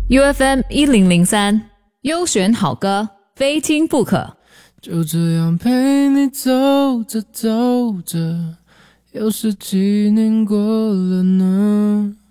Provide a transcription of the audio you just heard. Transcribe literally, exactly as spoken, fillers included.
U F M 一零零三，优选好歌，非听不可。 就这样陪你走着走着，又是几年过了呢？